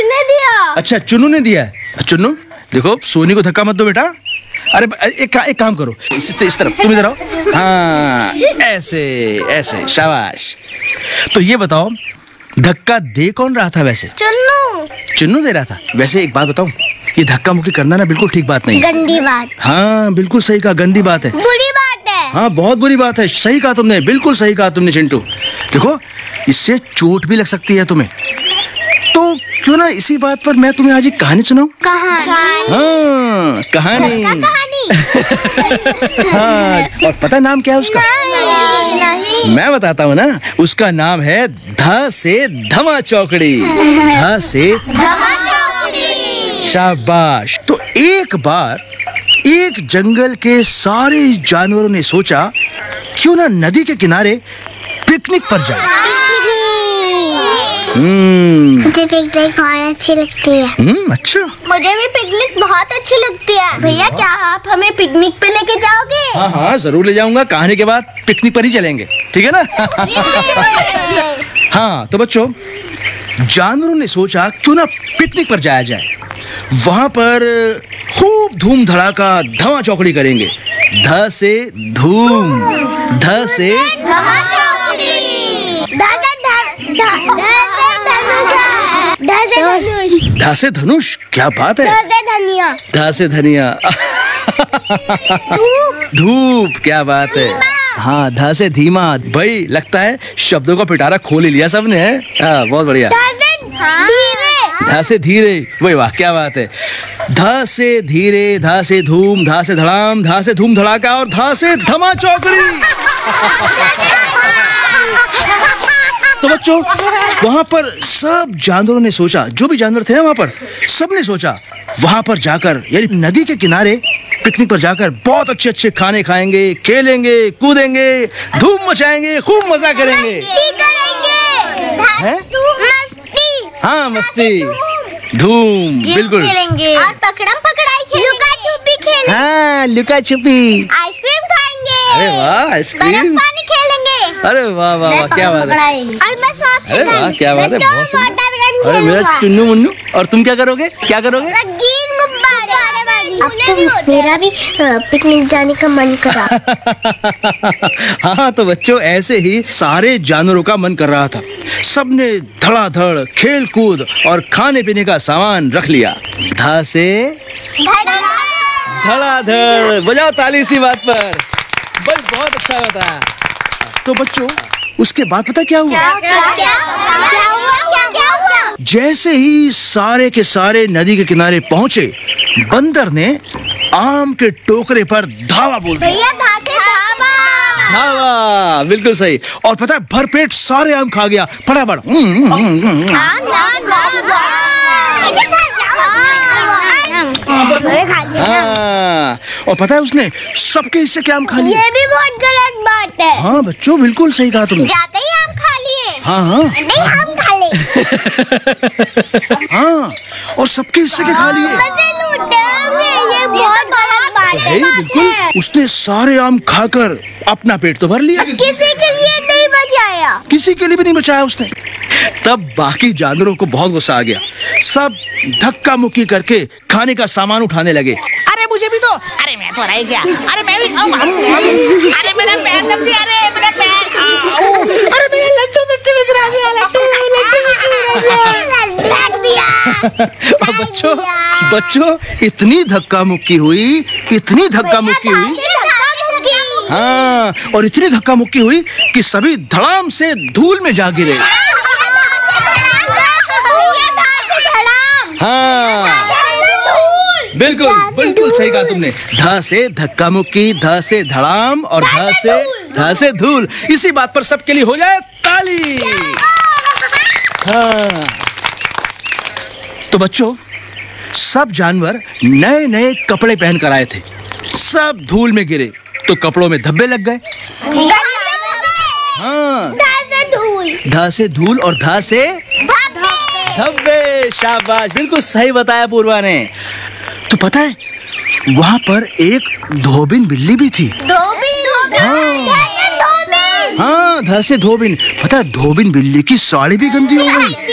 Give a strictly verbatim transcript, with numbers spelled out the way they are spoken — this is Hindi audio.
ने दिया। अच्छा चुन्नू ने दिया है। चुन्नू देखो सोनी को धक्का मत दो बेटा। अरे एक, का, एक काम करो, इस, इस तरफ तुम इधर आओ। हाँ ऐसे ऐसे, शाबाश। तो ये बताओ धक्का दे कौन रहा था वैसे? चुन्नू। चुन्नू दे रहा था। वैसे एक बात बताऊं, ये धक्का मुक्की करना ना बिल्कुल ठीक बात नहीं है। गंदी बात। हाँ बिल्कुल सही कहा, गंदी बात है, बुरी बात है। हाँ बहुत बुरी बात है। सही कहा तुमने, बिल्कुल सही कहा तुमने चिंटू। देखो इससे चोट भी लग सकती है तुम्हें। तो क्यों ना इसी बात पर मैं तुम्हें आज एक कहानी सुनाऊं? कहानी? हाँ कहानी। कहानी। हाँ और पता नाम क्या है उसका? नहीं, नहीं। मैं बताता हूँ ना, उसका नाम है ध से धमा चौकड़ी। ध से धमा चौकड़ी। शाबाश। तो एक बार एक जंगल के सारे जानवरों ने सोचा क्यों ना नदी के किनारे पिकनिक पर जाए। हम्म मुझे पिकनिक बहुत अच्छी लगती है। हम्म अच्छा, मुझे भी पिकनिक बहुत अच्छी लगती है। भैया क्या आप हमें पिकनिक पे लेके जाओगे? हाँ हाँ जरूर ले जाऊंगा। कहानी के बाद पिकनिक पर ही चलेंगे, ठीक है ना? हाँ तो बच्चों, जानवरों ने सोचा क्यों ना पिकनिक पर जाया जाए। वहां पर खूब धूम धड़ाका धमा चौकड़ी करेंगे। ध से धूम, ध से धमा चौकड़ी। ध से ध- ध से धनुष। ध से धनुष, क्या बात है। ध से धनिया। ध से धनिया। धूप, क्या बात है। हाँ ध से धीमा। भाई लगता है शब्दों का पिटारा खोल ही लिया सबने। हाँ बहुत बढ़िया। ध से धीरे। ध से धीरे, वही वाह क्या बात है। ध से धीरे, ध से धूम, ध से धड़ाम, ध से धूम धड़ाका और ध से धमा चौकड़ी। तो बच्चों वहां पर सब जानवरों ने सोचा, जो भी जानवर थे ना वहां पर, सब ने सोचा वहां पर जाकर यानी नदी के किनारे पिकनिक पर जाकर बहुत अच्छे अच्छे खाने खाएंगे, खेलेंगे, कूदेंगे, धूम मचाएंगे, खूब मजा करेंगे। हैं? मस्ती। हाँ मस्ती, धूम, बिल्कुल। खेलेंगे और पकड़म पकड़ाई खेलेंगे, लुका छुपी खेलेंगे, हाँ लुका छुपी, आइसक्रीम खाएंगे, अरे वाह आइसक्रीम, पानी खेलेंगे। अरे वाह वाह वाह क्या बात है। और मैं सॉफ्ट अरे वाह क्या बात है, बहुत सुंदर। अरे मेरा चुन्नू मुन्नू। और तुम क्या करोगे, क्या करोगे? रंगीन गुब्बारे। अब तो मेरा भी पिकनिक जाने का मन करा। हाँ तो बच्चों ऐसे ही सारे जानवरों का मन कर रहा था। सबने धड़ाधड़ खेल कूद और खाने पीने का सामान रख लिया। ध से धड़ाधड़, बजाओ ताली इसी बात पर। बस बहुत अच्छा बताया। तो बच्चों उसके बाद पता क्या हुआ? क्या क्या क्या हुआ? क्या क्या हुआ? जैसे ही सारे के सारे नदी के किनारे पहुंचे, बंदर ने आम के टोकरे पर धावा बोल दिया। भैया धा से धावा। धावा, बिल्कुल सही। और पता है भरपेट सारे आम खा गया फटाफट। हाँ, और पता है उसने सबके हिस्से के आम खा लिए। ये भी बहुत गलत बात है। हाँ बच्चों बिल्कुल सही कहा तुमने। जाते ही आम खा लिए। हाँ हाँ नहीं हम खा ले। हाँ और सबके हिस्से के खा लिए। मजे लूटे हमने, ये बहुत गलत बात है। है बिल्कुल। उसने सारे आम खाकर अपना पेट तो भर लिया, किसी के लिए नहीं बचाया। किसी के लिए भी नहीं बचाया उसने। तब बाकी जानवरों को बहुत गुस्सा आ गया। सब धक्का मुक्की करके खाने का सामान उठाने लगे। अरे मुझे भी दो। अरे मैं तो रह गया। अरे मैं भी खाऊं। अरे मेरा पैर दब गया। अरे मेरा पैर। आओ। अरे मेरा लड्डू मिट्टी में गिरा गया। लड्डू लड्डू मिट्टी में गिरा गया। और बच्चों बच्चों इतनी धक्का मुक्की हुई, इतनी धक्का मुक्की हुई, हाँ और इतनी धक्का मुक्की हुई कि सभी धड़ाम से धूल में जा गिरे। हाँ बिल्कुल बिल्कुल सही कहा तुमने। ध से धक्का मुक्की, ध से धड़ाम और ध से ध से धूल। इसी बात पर सबके लिए हो जाए ताली। हाँ तो बच्चों सब जानवर नए नए कपड़े पहन कर आए थे। सब धूल में गिरे तो कपड़ों में धब्बे लग गए। हाँ ध से धूल और ध से धब्बे। शाबाश, बिल्कुल सही बताया पूर्वा ने। तो पता है वहाँ पर एक धोबिन बिल्ली भी थी। धोबिन? हाँ ध से धोबिन। पता है धोबिन बिल्ली की साड़ी भी गंदी हो गई।